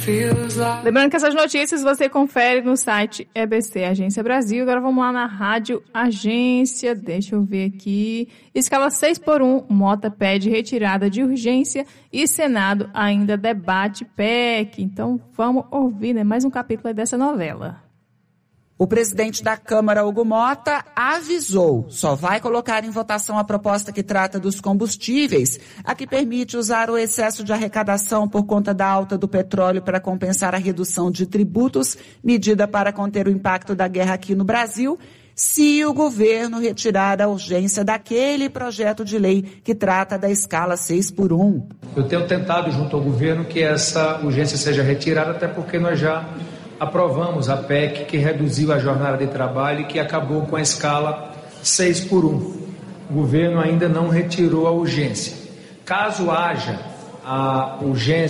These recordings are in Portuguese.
Lembrando que essas notícias você confere no site EBC Agência Brasil. Agora vamos lá na Rádio Agência. Deixa eu ver aqui. Escala 6x1, Mota pede retirada de urgência e Senado ainda debate PEC. Então vamos ouvir, né, mais um capítulo dessa novela. O presidente da Câmara, Hugo Mota, avisou, só vai colocar em votação a proposta que trata dos combustíveis, a que permite usar o excesso de arrecadação por conta da alta do petróleo para compensar a redução de tributos, medida para conter o impacto da guerra aqui no Brasil, se o governo retirar a urgência daquele projeto de lei que trata da escala 6x1. Eu tenho tentado junto ao governo que essa urgência seja retirada, até porque nós já aprovamos a PEC que reduziu a jornada de trabalho e que acabou com a escala 6x1. O governo ainda não retirou a urgência. Caso haja a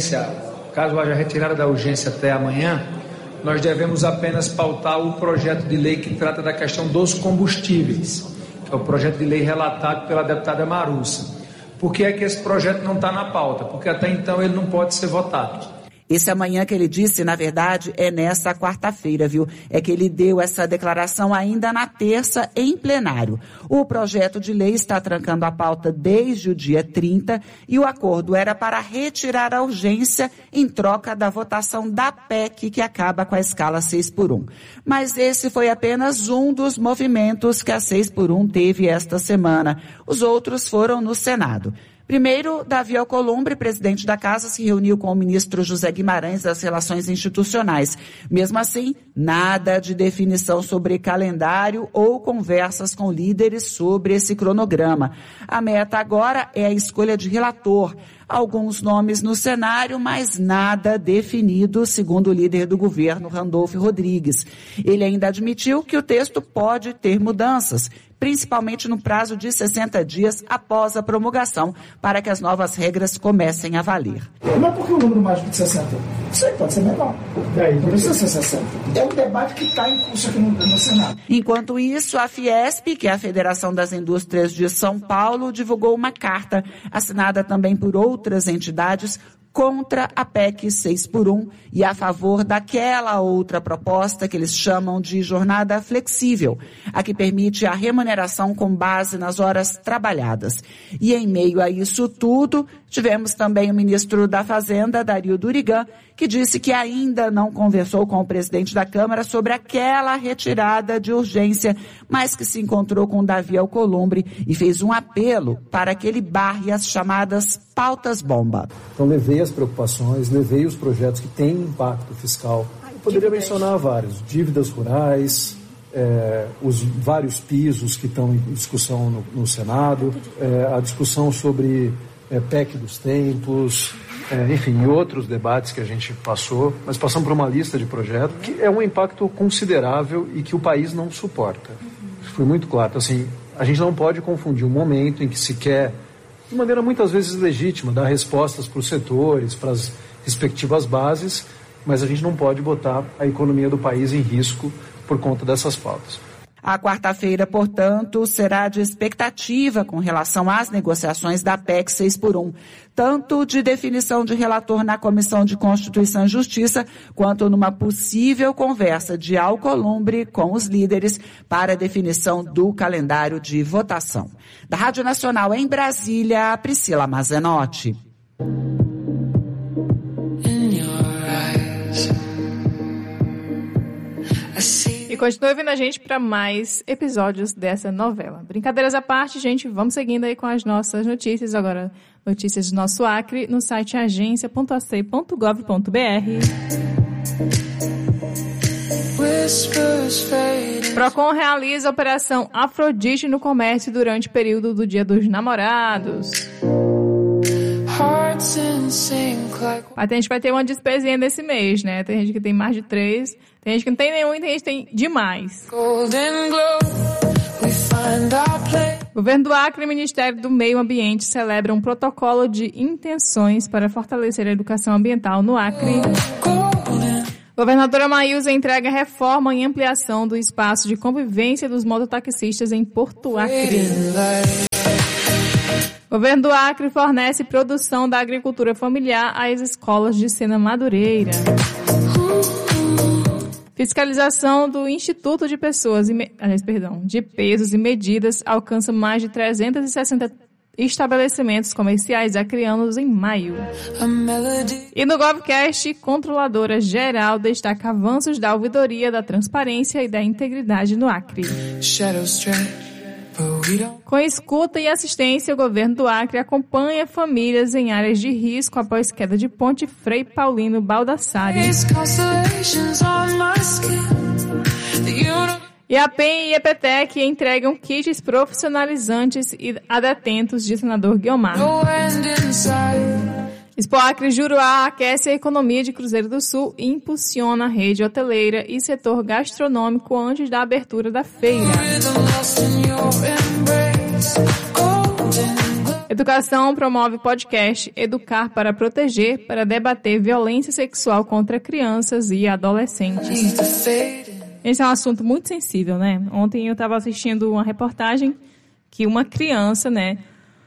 retirada da urgência até amanhã, nós devemos apenas pautar o projeto de lei que trata da questão dos combustíveis, que é o projeto de lei relatado pela deputada Marussa. Por que é que esse projeto não está na pauta? Porque até então ele não pode ser votado. Esse amanhã que ele disse, na verdade, é nesta quarta-feira, viu? É que ele deu essa declaração ainda na terça em plenário. O projeto de lei está trancando a pauta desde o dia 30 e o acordo era para retirar a urgência em troca da votação da PEC que acaba com a escala 6x1. Mas esse foi apenas um dos movimentos que a 6x1 teve esta semana. Os outros foram no Senado. Primeiro, Davi Alcolumbre, presidente da Casa, se reuniu com o ministro José Guimarães das Relações Institucionais. Mesmo assim, nada de definição sobre calendário ou conversas com líderes sobre esse cronograma. A meta agora é a escolha de relator. Alguns nomes no cenário, mas nada definido, segundo o líder do governo, Randolfo Rodrigues. Ele ainda admitiu que o texto pode ter mudanças, principalmente no prazo de 60 dias após a promulgação, para que as novas regras comecem a valer. Não é porque o número mágico de 60. Isso aí pode ser menor. Não precisa ser 60. É um debate que está em curso aqui no Senado. Enquanto isso, a Fiesp, que é a Federação das Indústrias de São Paulo, divulgou uma carta, assinada também por outras entidades, contra a PEC 6x1 e a favor daquela outra proposta que eles chamam de jornada flexível, a que permite a remuneração com base nas horas trabalhadas. E em meio a isso tudo, tivemos também o ministro da Fazenda, Dario Durigan, que disse que ainda não conversou com o presidente da Câmara sobre aquela retirada de urgência, mas que se encontrou com Davi Alcolumbre e fez um apelo para que ele barre as chamadas pautas-bomba. Então levei as preocupações, levei os projetos que têm impacto fiscal. Eu poderia mencionar vários, dívidas rurais, os vários pisos que estão em discussão no Senado, a discussão sobre PEC dos tempos, enfim, outros debates que a gente passou, mas passamos por uma lista de projetos que é um impacto considerável e que o país não suporta. Isso foi muito claro. Então, assim, a gente não pode confundir um momento em que se quer, de maneira muitas vezes legítima, dar respostas para os setores, para as respectivas bases, mas a gente não pode botar a economia do país em risco por conta dessas pautas. A quarta-feira, portanto, será de expectativa com relação às negociações da PEC 6x1, tanto de definição de relator na Comissão de Constituição e Justiça, quanto numa possível conversa de Alcolumbre com os líderes para a definição do calendário de votação. Da Rádio Nacional em Brasília, Priscila Mazenotti. E continue ouvindo a gente para mais episódios dessa novela. Brincadeiras à parte, gente, vamos seguindo aí com as nossas notícias. Agora, notícias do nosso Acre no site agência.ac.gov.br. Procon realiza a operação Afrodite no comércio durante o período do Dia dos Namorados. A gente vai ter uma despesinha nesse mês, né? Tem gente que tem mais de 3, tem gente que não tem nenhum e tem gente que tem demais. O Governo do Acre e o Ministério do Meio Ambiente celebram um protocolo de intenções para fortalecer a educação ambiental no Acre. Governadora Maísa entrega reforma e ampliação do espaço de convivência dos mototaxistas em Porto Acre. O governo do Acre fornece produção da agricultura familiar às escolas de Sena Madureira. Fiscalização do Instituto de de Pesos e Medidas alcança mais de 360 estabelecimentos comerciais acreanos em maio. E no GovCast, Controladora Geral destaca avanços da ouvidoria da transparência e da integridade no Acre. Com escuta e assistência, o governo do Acre acompanha famílias em áreas de risco após queda de ponte Frei Paulino Baldassari. E a PEN e a EPTEC entregam kits profissionalizantes e a detentos de senador Guiomar. Expo Acre Juruá aquece a economia de Cruzeiro do Sul e impulsiona a rede hoteleira e setor gastronômico antes da abertura da feira. Educação promove podcast Educar para Proteger para debater violência sexual contra crianças e adolescentes. Esse é um assunto muito sensível, né? Ontem eu estava assistindo uma reportagem que uma criança, né,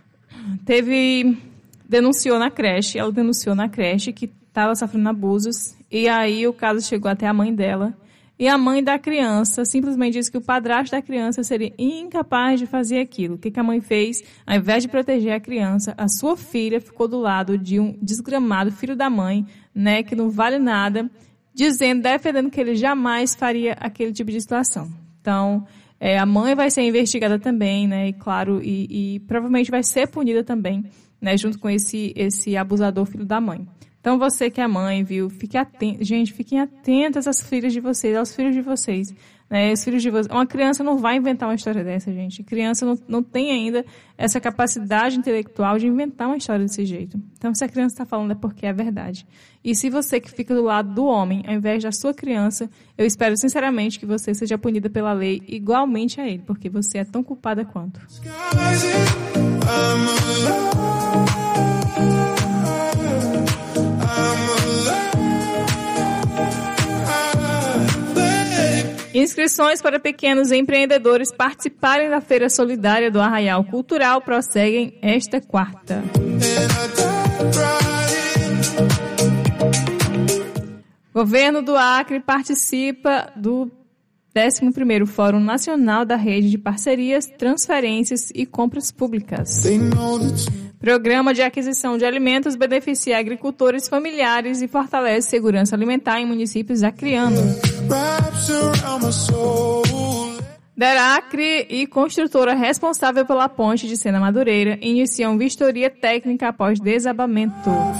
denunciou na creche que estava sofrendo abusos, e aí o caso chegou até a mãe dela, e a mãe da criança simplesmente disse que o padrasto da criança seria incapaz de fazer aquilo. O que a mãe fez? Ao invés de proteger a criança, a sua filha ficou do lado de um desgramado filho da mãe, né, que não vale nada, defendendo que ele jamais faria aquele tipo de situação. Então, a mãe vai ser investigada também, né, e claro, e provavelmente vai ser punida também, né, junto com esse abusador filho da mãe. Então, você que é mãe, viu, fiquem atentas às filhas de vocês, aos filhos de vocês, né, os filhos de vocês. Uma criança não vai inventar uma história dessa, gente. A criança não tem ainda essa capacidade intelectual de inventar uma história desse jeito. Então, se a criança está falando é porque é verdade. E se você que fica do lado do homem, ao invés da sua criança, eu espero sinceramente que você seja punida pela lei igualmente a ele, porque você é tão culpada quanto. Inscrições para pequenos empreendedores participarem da Feira Solidária do Arraial Cultural prosseguem esta quarta. Governo do Acre participa do 11º Fórum Nacional da Rede de Parcerias, Transferências e Compras Públicas. Programa de aquisição de alimentos beneficia agricultores familiares e fortalece segurança alimentar em municípios acreanos. Deracre e construtora responsável pela ponte de Sena Madureira iniciam vistoria técnica após desabamento.